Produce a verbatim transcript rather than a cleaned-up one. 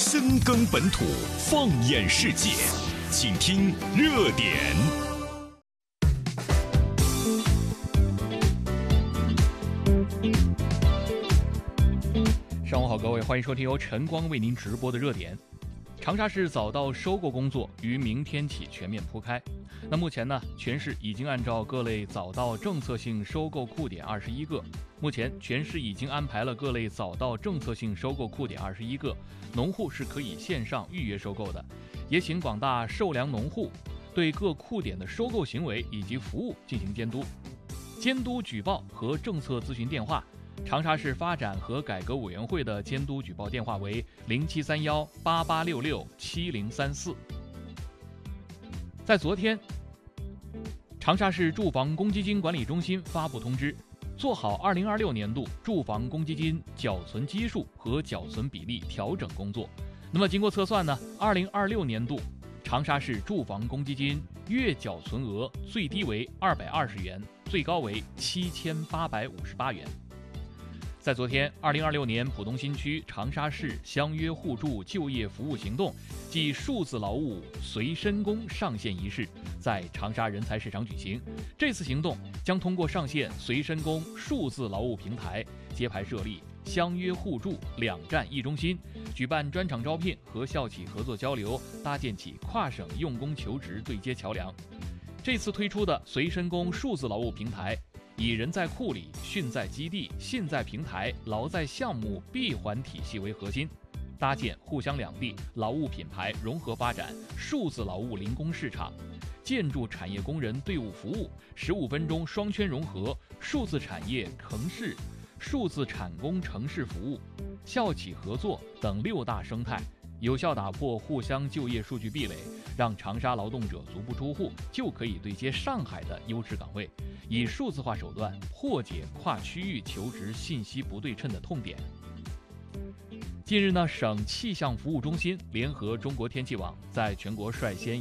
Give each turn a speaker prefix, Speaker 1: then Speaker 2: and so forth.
Speaker 1: 深耕本土，放眼世界，请听热点。
Speaker 2: 上午好，各位，欢迎收听由晨光为您直播的热点。长沙市早稻收购工作于明天起全面铺开。那目前呢，全市已经按照各类早稻政策性收购库点二十一个。目前全市已经安排了各类早稻政策性收购库点二十一个，农户是可以线上预约收购的。也请广大受粮农户对各库点的收购行为以及服务进行监督。监督举报和政策咨询电话。长沙市发展和改革委员会的监督举报电话为零七三幺八八六六七零三四。在昨天，长沙市住房公积金管理中心发布通知，做好二零二六年度住房公积金缴存基数和缴存比例调整工作。那么经过测算呢，二零二六年度长沙市住房公积金月缴存额最低为二百二十元，最高为七千八百五十八元。在昨天，二零二六年浦东新区长沙市相约互助就业服务行动暨数字劳务随身工上线仪式在长沙人才市场举行。这次行动将通过上线随身工数字劳务平台，揭牌设立相约互助两站一中心，举办专场招聘和校企合作交流，搭建起跨省用工求职对接桥梁。这次推出的随身工数字劳务平台，以人在库里、训在基地、信在平台、劳在项目闭环体系为核心，搭建沪湘两地劳务品牌融合发展数字劳务零工市场，建筑产业工人队伍服务十五分钟双圈融合数字产业城市、数字产工城市服务、校企合作等六大生态，有效打破互相就业数据壁垒，让长沙劳动者足不出户就可以对接上海的优质岗位，以数字化手段破解跨区域求职信息不对称的痛点。近日呢，省气象服务中心联合中国天气网在全国率先